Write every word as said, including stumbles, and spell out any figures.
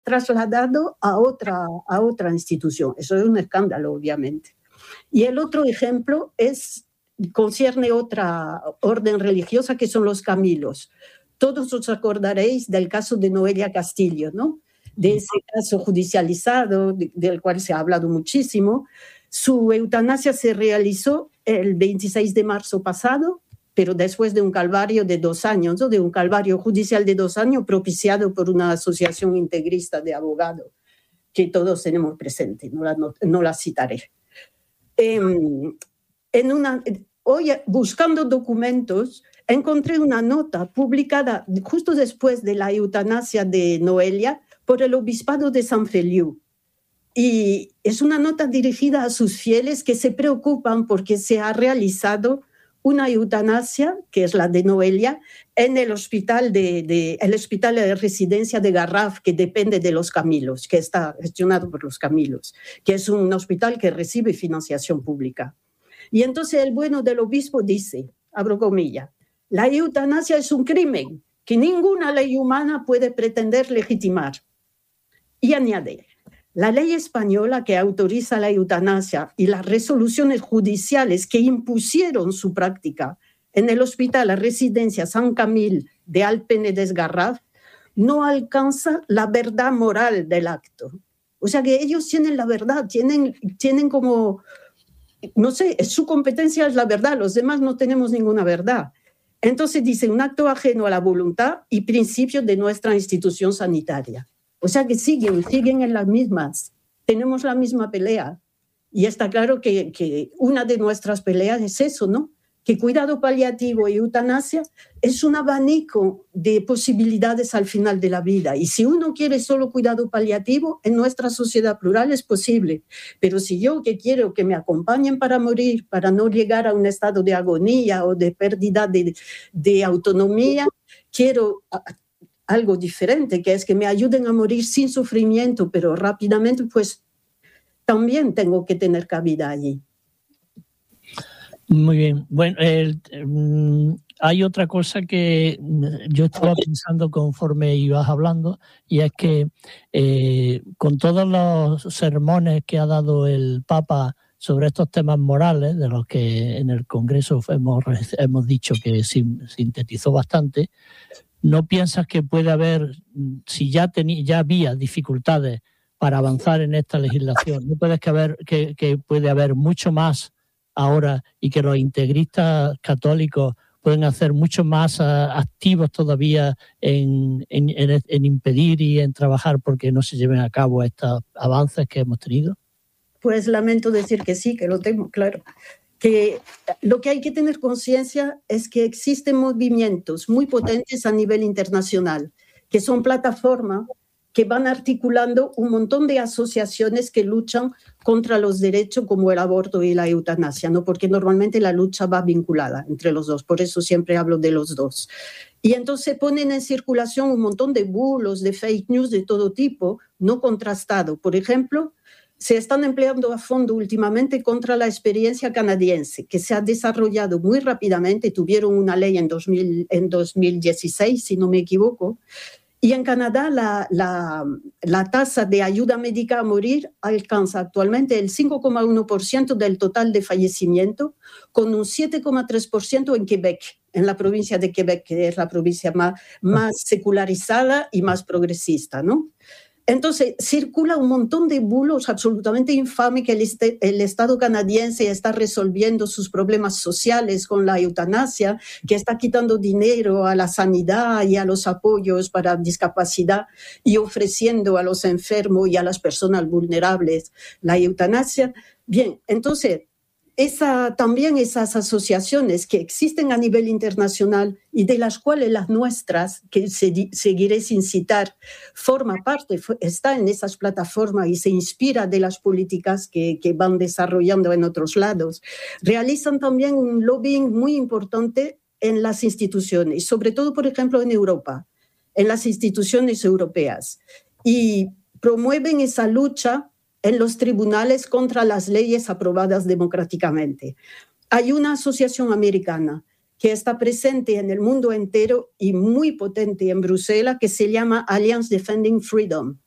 trasladado a otra, a otra institución. Eso es un escándalo, obviamente. Y el otro ejemplo es, concierne otra orden religiosa, que son los Camilos. Todos os acordaréis del caso de Noelia Castillo, ¿no? De ese caso judicializado, de, del cual se ha hablado muchísimo. Su eutanasia se realizó el veintiséis de marzo pasado, pero después de un calvario de dos años, ¿no? De un calvario judicial de dos años propiciado por una asociación integrista de abogados que todos tenemos presente, no la, no, no la citaré. Eh, en una, hoy, buscando documentos, encontré una nota publicada justo después de la eutanasia de Noelia por el Obispado de San Feliu. Y es una nota dirigida a sus fieles que se preocupan porque se ha realizado una eutanasia, que es la de Noelia, en el hospital de, de, el hospital de residencia de Garraf, que depende de los Camilos, que está gestionado por los Camilos, que es un hospital que recibe financiación pública. Y entonces el bueno del obispo dice, abro comillas, la eutanasia es un crimen que ninguna ley humana puede pretender legitimar. Y añade, la ley española que autoriza la eutanasia y las resoluciones judiciales que impusieron su práctica en el hospital a residencia San Camil de Alpenedés Garraf no alcanza la verdad moral del acto. O sea que ellos tienen la verdad, tienen, tienen como, no sé, su competencia es la verdad, los demás no tenemos ninguna verdad. Entonces dice, un acto ajeno a la voluntad y principios de nuestra institución sanitaria. O sea que siguen, siguen en las mismas. Tenemos la misma pelea. Y está claro que, que una de nuestras peleas es eso, ¿no? Que cuidado paliativo y eutanasia es un abanico de posibilidades al final de la vida. Y si uno quiere solo cuidado paliativo, en nuestra sociedad plural es posible. Pero si yo que quiero que me acompañen para morir, para no llegar a un estado de agonía o de pérdida de, de autonomía, quiero algo diferente, que es que me ayuden a morir sin sufrimiento, pero rápidamente, pues también tengo que tener cabida allí. Muy bien. Bueno, el, um, hay otra cosa que yo estaba pensando conforme ibas hablando, y es que eh, con todos los sermones que ha dado el Papa sobre estos temas morales, de los que en el Congreso hemos, hemos dicho que sintetizó bastante, ¿no piensas que puede haber, si ya, tení, ya había dificultades para avanzar en esta legislación, ¿no puedes que, haber, que, que puede haber mucho más ahora y que los integristas católicos pueden hacer mucho más uh, activos todavía en, en, en, en impedir y en trabajar porque no se lleven a cabo estos avances que hemos tenido? Pues lamento decir que sí, que lo tengo claro. Que lo que hay que tener conciencia es que existen movimientos muy potentes a nivel internacional, que son plataformas que van articulando un montón de asociaciones que luchan contra los derechos como el aborto y la eutanasia, ¿no? Porque normalmente la lucha va vinculada entre los dos, por eso siempre hablo de los dos. Y entonces ponen en circulación un montón de bulos, de fake news de todo tipo, no contrastado. Por ejemplo, se están empleando a fondo últimamente contra la experiencia canadiense, que se ha desarrollado muy rápidamente. Tuvieron una ley en, dos mil, en dos mil dieciséis, si no me equivoco, y en Canadá la, la, la tasa de ayuda médica a morir alcanza actualmente el cinco coma uno por ciento del total de fallecimiento, con un siete coma tres por ciento en Quebec, en la provincia de Quebec, que es la provincia más, más secularizada y más progresista, ¿no? Entonces, circula un montón de bulos absolutamente infames que el, este, el Estado canadiense está resolviendo sus problemas sociales con la eutanasia, que está quitando dinero a la sanidad y a los apoyos para discapacidad y ofreciendo a los enfermos y a las personas vulnerables la eutanasia. Bien, entonces, esa, también esas asociaciones que existen a nivel internacional y de las cuales las nuestras, que se, seguiré sin citar, forma parte, está en esas plataformas y se inspira de las políticas que, que van desarrollando en otros lados, realizan también un lobbying muy importante en las instituciones, sobre todo, por ejemplo, en Europa, en las instituciones europeas, y promueven esa lucha en los tribunales contra las leyes aprobadas democráticamente. Hay una asociación americana que está presente en el mundo entero y muy potente en Bruselas, que se llama Alliance Defending Freedom,